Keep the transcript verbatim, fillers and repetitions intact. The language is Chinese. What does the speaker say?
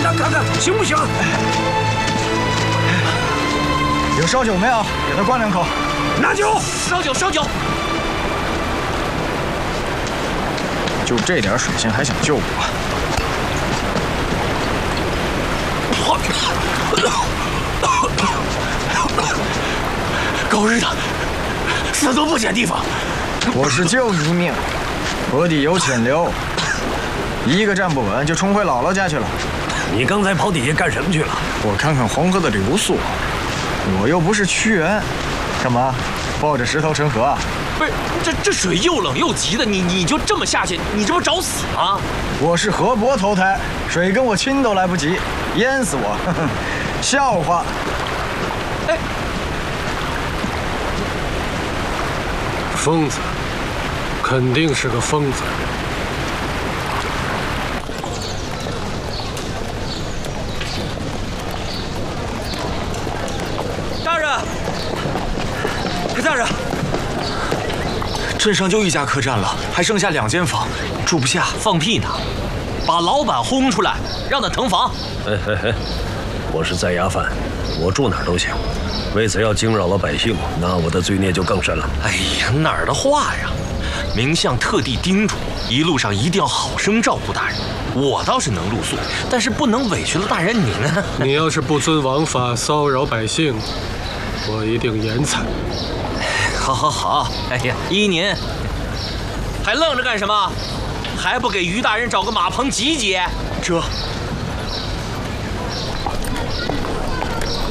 看看看行不行？ 有烧酒没有？给他灌两口。 拿酒， 烧酒，烧酒。 就这点水性还想救我？ 狗日的，死都不捡地方！ 我是救你一命，河底有浅流，一个站不稳就冲回姥姥家去了。 你刚才跑底下干什么去了？ 我看看黄河的流速，我又不是屈原，干嘛抱着石头成河啊？ 不是，这这水又冷又急的，你你就这么下去，你这不找死吗？ 我是河伯投胎，水跟我亲都来不及，淹死我！呵呵，笑话！ 哎， 疯子，肯定是个疯子。 大人，大人。镇上就一家客栈了，还剩下两间房，住不下。放屁呢！把老板轰出来，让他腾房。 嘿嘿嘿，我是在衙犯，我住哪儿都行。为此要惊扰了百姓，那我的罪孽就更深了。 哎呀，哪儿的话呀！明相特地叮嘱，一路上一定要好生照顾大人。我倒是能露宿，但是不能委屈了大人你呢。 你要是不遵王法，骚扰百姓，我一定严惩。 好，好，好！哎呀，依您，还愣着干什么？还不给于大人找个马棚挤挤？ 这